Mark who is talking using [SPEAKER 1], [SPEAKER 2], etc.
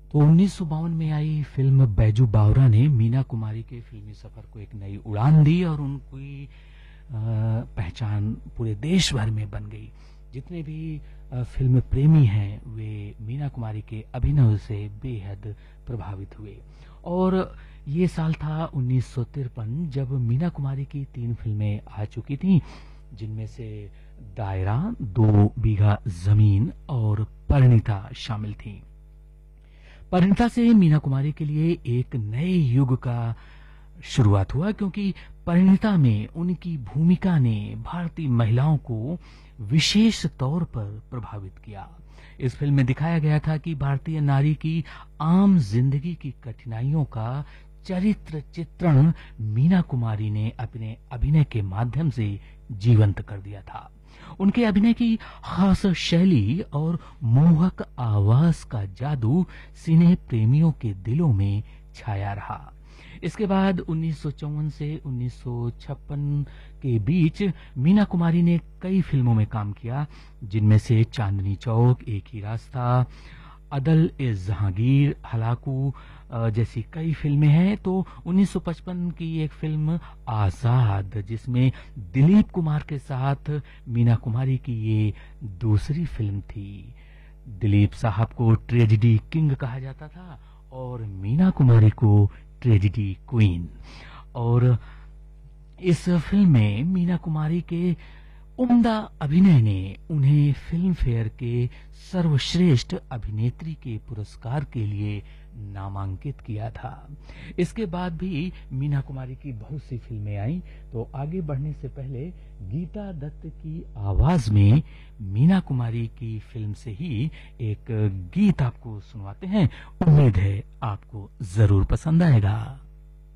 [SPEAKER 1] तो 1952 में आई फिल्म बैजू बावरा ने मीना कुमारी के फिल्मी सफर को एक नई उड़ान दी और उनकी पहचान पूरे देश भर में बन गई। जितने भी फिल्म प्रेमी हैं वे मीना कुमारी के अभिनय से बेहद प्रभावित हुए। और ये साल था 1953 जब मीना कुमारी की 3 फिल्में आ चुकी थीं, जिनमें से दायरा, 2 बीघा जमीन और परिणीता शामिल थीं। परिणीता से मीना कुमारी के लिए एक नए युग का शुरुआत हुआ, क्योंकि परिणीता में उनकी भूमिका ने भारतीय महिलाओं को विशेष तौर पर प्रभावित किया। इस फिल्म में दिखाया गया था कि भारतीय नारी की आम जिंदगी की कठिनाइयों का चरित्र चित्रण मीना कुमारी ने अपने अभिनय के माध्यम से जीवंत कर दिया था। उनके अभिनय की खास शैली और मोहक आवाज का जादू सिने प्रेमियों के दिलों में छाया रहा। इसके बाद 1954 से 1956 के बीच मीना कुमारी ने कई फिल्मों में काम किया, जिनमें से चांदनी चौक, एक ही रास्ता, अदल ए जहांगीर, हलाकू जैसी कई फिल्में हैं। तो 1955 की एक फिल्म आजाद, जिसमें दिलीप कुमार के साथ मीना कुमारी की ये दूसरी फिल्म थी। दिलीप साहब को ट्रेजेडी किंग कहा जाता था और मीना कुमारी को ट्रेजेडी क्वीन। और इस फिल्म में मीना कुमारी के उम्दा अभिनय ने उन्हें फिल्म फेयर के सर्वश्रेष्ठ अभिनेत्री के पुरस्कार के लिए नामांकित किया था। इसके बाद भी मीना कुमारी की बहुत सी फिल्में आईं। तो आगे बढ़ने से पहले गीता दत्त की आवाज में मीना कुमारी की फिल्म से ही एक गीत आपको सुनवाते हैं। उम्मीद है आपको जरूर पसंद आएगा।